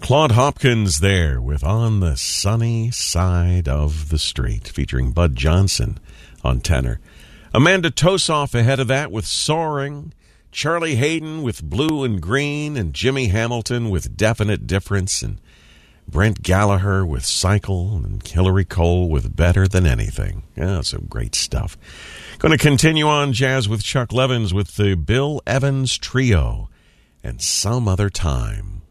Claude Hopkins there with On the Sunny Side of the Street, featuring Bud Johnson on tenor. Amanda Tosoff ahead of that with Soaring. Charlie Hayden with Blue and Green, and Jimmy Hamilton with Definite Difference, and Brent Gallagher with Cycle, and Hillary Cole with Better Than Anything. Yeah, some great stuff. Going to continue on jazz with Chuck Levins with the Bill Evans Trio and Some Other Time.